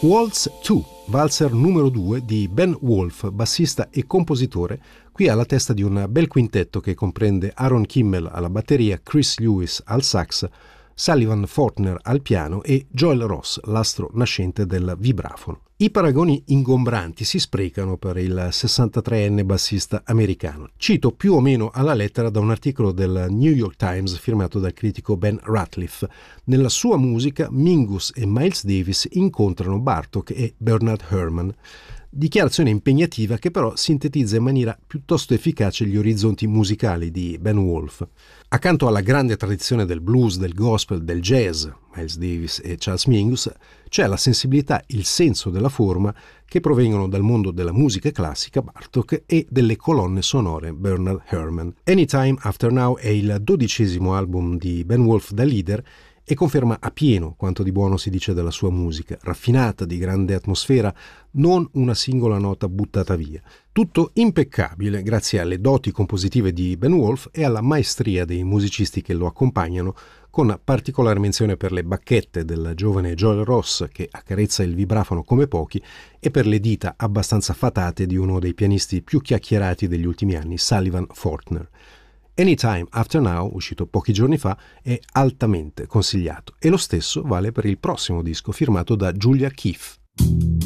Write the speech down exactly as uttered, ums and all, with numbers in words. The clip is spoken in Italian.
Waltz due, valzer numero due di Ben Wolf, bassista e compositore, qui alla testa di un bel quintetto che comprende Aaron Kimmel alla batteria, Chris Lewis al sax, Sullivan Fortner al piano e Joel Ross, l'astro nascente del vibrafono. I paragoni ingombranti si sprecano per il sessantatreenne bassista americano. Cito più o meno alla lettera da un articolo del New York Times firmato dal critico Ben Ratliff. Nella sua musica Mingus e Miles Davis incontrano Bartók e Bernard Herrmann. Dichiarazione impegnativa che però sintetizza in maniera piuttosto efficace gli orizzonti musicali di Ben Wolf. Accanto alla grande tradizione del blues, del gospel, del jazz, Miles Davis e Charles Mingus, c'è la sensibilità, il senso della forma che provengono dal mondo della musica classica, Bartók, e delle colonne sonore, Bernard Herrmann. Anytime After Now è il dodicesimo album di Ben Wolf da leader e conferma a pieno quanto di buono si dice della sua musica, raffinata, di grande atmosfera, non una singola nota buttata via. Tutto impeccabile grazie alle doti compositive di Ben Wolf e alla maestria dei musicisti che lo accompagnano, con particolare menzione per le bacchette del giovane Joel Ross che accarezza il vibrafono come pochi e per le dita abbastanza fatate di uno dei pianisti più chiacchierati degli ultimi anni, Sullivan Fortner. Anytime After Now, uscito pochi giorni fa, è altamente consigliato e lo stesso vale per il prossimo disco firmato da Julia Keefe.